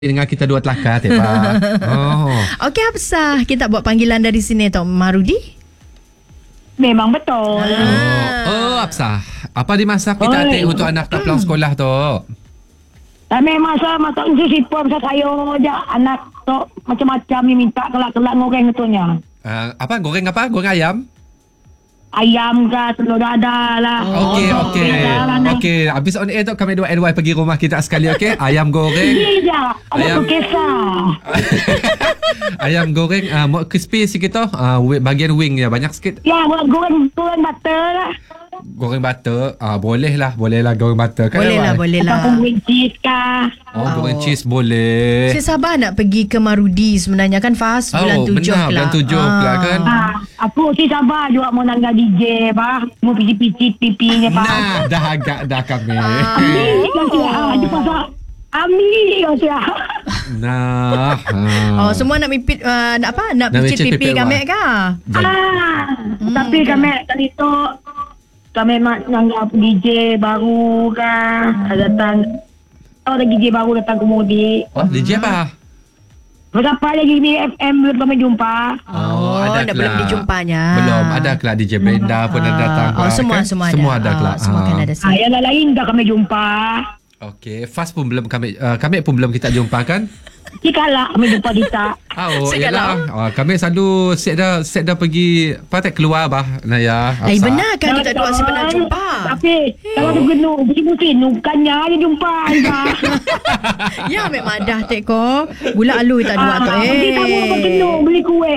dengan kita dua telakar Tepa. Okey Hafsah, kita buat panggilan dari sini Tok Marudi. Memang betul. Hafsah, apa dimasak kita atik untuk anak tak pulang sekolah tu? Kami masak tu sipur masak sayur je. Anak tu macam-macam ni minta kelak-kelak goreng tu nya. Apa? Goreng apa? Goreng ayam? Ayam ke telur dadah lah. Okey. Habis on air tu kami dua NY pergi rumah kita sekali, okey? Ayam goreng. Ini je. Ada tu kisah. Ayam goreng mau crispy sikit tu. Bagian wing ya banyak sikit. Ya, goreng butter lah. Goreng butter. Boleh lah goreng butter kan. Boleh lah. Ataupun goreng cheese kah. Goreng cheese boleh. Saya sabar nak pergi ke Marudi sebenarnya kan Fas bulan 7 benar, bulan 7 pula kan. Aku si sabar juga mau nangga DJ bah. Mau pici-pici pipinya bah. Nah, dah agak dah kami. Dia pasal Ami ya. Nah. Semua nak mipit nak picit pipi kami kah? Tapi kami tadi tu kami nak nanggap DJ baru kan. Datang ada DJ baru datang kemudian. DJ apa? Berapa lagi ni FM belum kami jumpa. Ada belum dijumpanya. Belum, ada kelak DJ Brenda pun ada datang. Semua ada kelak. Semua kan ada. Yang lain dah kami jumpa. Okey, Fast pun belum kami pun belum kita jumpa kan? Jikalah kami jumpa kita. Yalah. Kami selalu set dah pergi patek keluar bah Naya. Benar kan kita dua sebenarnya jumpa. Tapi kalau tu genu musim bukannya aja jumpa. Ya memang dah tek ko. Gula alu tak dua tu Kita mau bergenu beli kuih.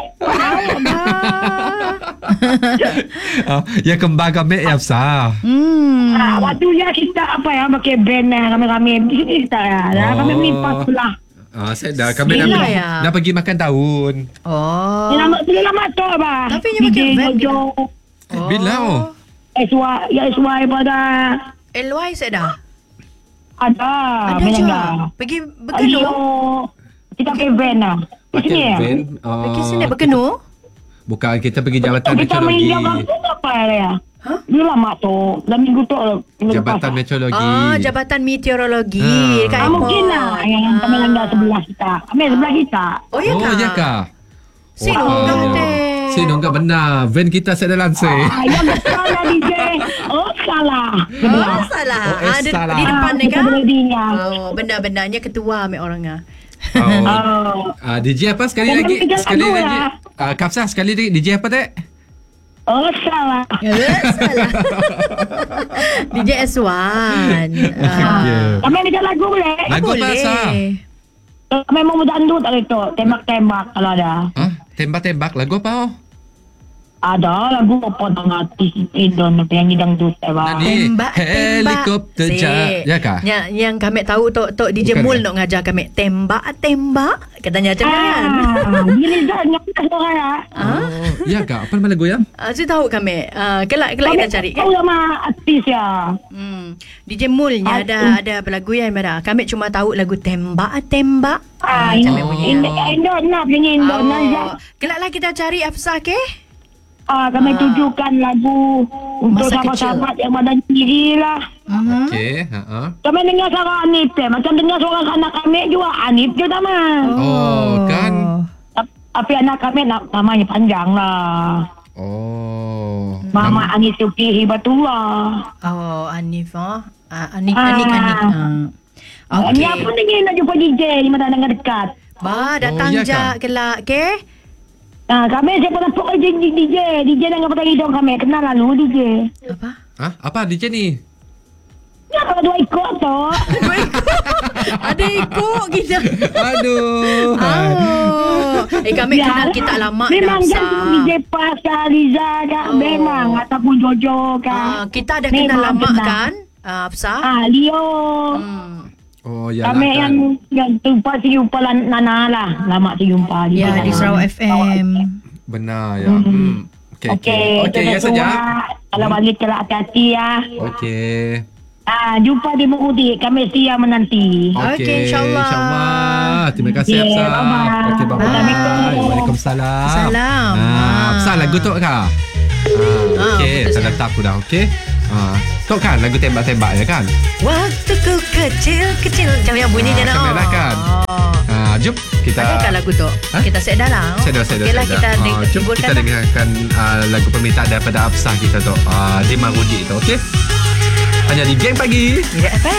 Ya kembang kami ya Hafsah. Waktu ya kita pakai band kami kita kami melipat pula. Saya dah kami nak pergi makan tahun. Lama tu bah. Tapi dia makan band. Bila SY pada LY saya dah. Ada je. Pergi berkenu. Kita pakai van lah. Pergi sini berkenu. Bukan, kita pergi Jabatan Meteorologi. Kita main apa ya? Dia lama tu. Dalam minggu tu. Jabatan Meteorologi. Jabatan Meteorologi. Mungkin lah. Yang kami langgar sebelah kita. Kami sebelah kita. Ya kah? Sinonggak benar. Van kita saya dah lansir. Yang salah DJ. Salah. Salah. Di depan ni kan? Benar-benarnya ketua ambil orangnya. DJ apa sekali lagi? Kapsah sekali lagi. DJ apa tak? Salah. DJ S1. Kami ada lagu boleh? Lagu apa Sah? Kami mau dangdut itu. Tembak-tembak kalau ada. Tembak-tembak lagu apa? Ada lagu apa dengan artis Indon yang dangdut tembak helikopter ya kah? Yang kami tahu tok DJ Mul nak ngajar kami tembak katanya macam kan. Ini dah nyanyi orang. Ya kah? Apa nama lagu ya? Saya tahu kami. Kelak kita cari kan. Tahu nama artis ya. DJ Mulnya ada lagu yang ada. Kami cuma tahu lagu tembak. Indon nak nyanyi Indon aja. Kelaklah kita cari Hafsah ke? Kami tujukan lagu untuk sahabat-sahabat yang badan kiri lah. Okey. Kami dengar suara Anip macam dengar suara anak kami juga Anip je sama. Kan? Tapi anak kami namanya panjang lah. Mama Anif Suki Hibatullah. Anif Anik. Ni apa ni nak jumpa DJ di mana dengan dekat. Datang je kelak ke? Kami siapa nampak DJ dengan petang hidung kami. Kenal lalu DJ. Apa DJ ni? Ya, kalau 2 ikut tu. Ada ikut kita. Aduh. Kami kenal kita lama dah. Memang jangan DJ Pasal Liza kan. Memang. Ataupun Jojo kan. Kita dah kenal lama kan? Hafsah. Leo. Ya kami yang jumpa Nana lah. Lama jumpa di Sarawak FM. Benar ya. Okey ya saja. Kalau balik kelak hati-hati ya. Okey. Jumpa di Marudi. Kami siap menanti. Okey, insyaAllah. Terima kasih Hafsah. Okey, bye-bye. Waalaikumsalam. Salam. Hafsah lagu tu kah? Okey, saya letak aku dah. Okey. Tok kan lagu tembak-tembak ya kan? Waktuku kecil-kecil. Macam yang bunyinya nak. Macam mana kan? Jom kita Adakah lagu tu? Kita set dah lah. Set dah. Okeylah, kita Jom kita dengarkan lagu permintaan daripada Absah kita tu, Dima Rudi tu. Okey? Hanya di Geng Pagi.